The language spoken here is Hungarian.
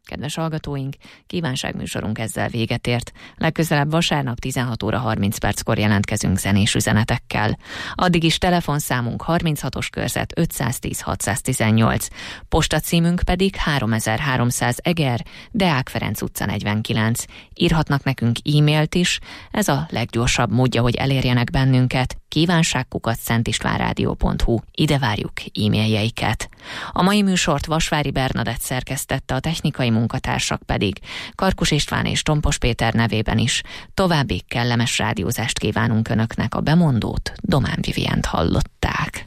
Kedves hallgatóink, kívánságműsorunk ezzel véget ért. Legközelebb vasárnap 16 óra 30 perckor jelentkezünk zenés üzenetekkel. Addig is telefonszámunk 36-os körzet 510 618, postacímünk pedig 3300 Eger, Deák Ferenc utca 49. Írhatnak nekünk e-mailt is, ez a leggyorsabb módja, hogy elérjenek bennünket. kívánság@szentistvánradio.hu. Ide várjuk e-mailjeiket. A mai műsort Vasvári Bernadett szerkesztette, a technikai munkatársak pedig Karkus István és Tompos Péter nevében is. További kellemes rádiózást kívánunk Önöknek, a bemondót Domán Vivient hallották.